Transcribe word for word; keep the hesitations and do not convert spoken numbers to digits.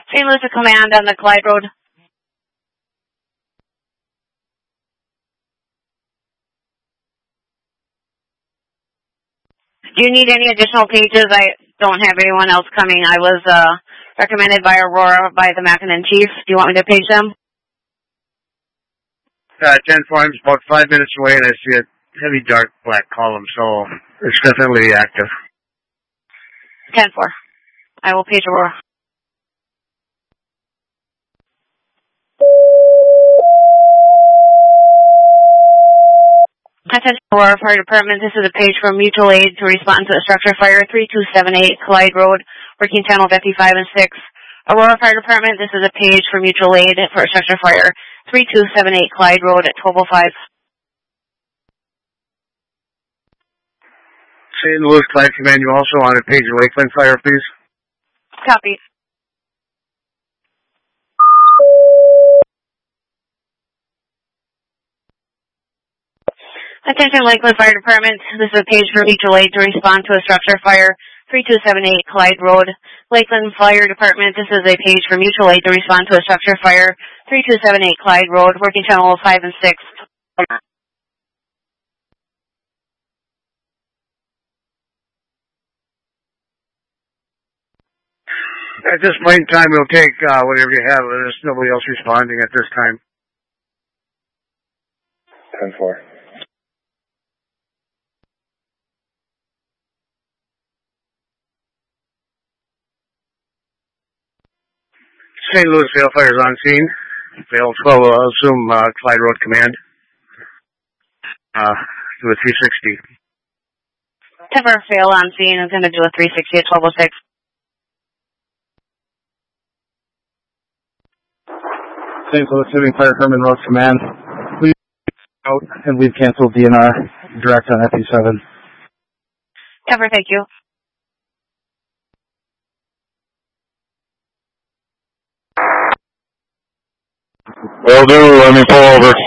Saint Louis to command on the Clyde Road. Do you need any additional pages? I don't have anyone else coming. I was uh, recommended by Aurora by the Mackinnon Chief. Do you want me to page them? Uh, ten four, I'm about five minutes away, and I see a heavy dark black column, so it's definitely active. ten four. I will page Aurora. Attention Aurora Fire Department, this is a page from mutual aid to respond to a structure fire, three two seven eight Clyde Road, working channel fifty-five and six. Aurora Fire Department, this is a page for mutual aid for a structure fire, three two seven eight Clyde Road at twelve oh five. Saint Louis Clyde Command, you also want to page your Lakeland Fire, please? Copy. Attention Lakeland Fire Department, this is a page for mutual aid to respond to a structure fire, three two seven eight Clyde Road. Lakeland Fire Department, this is a page for mutual aid to respond to a structure fire, three two seven eight Clyde Road, working channel five and six. At this point in time, we'll take uh, whatever you have. There's nobody else responding at this time. ten four. Saint Louis Vale Fire is on scene. Vale twelve, I'll assume uh, Clyde Road Command. Uh, do a three sixty. Timber Fail on scene is going to do a three sixty at twelve oh six. Saint Louis Living Fire Herman Road Command. Please out, and we've canceled D N R direct on F E seven. Cover, thank you. Will do. Let me pull over.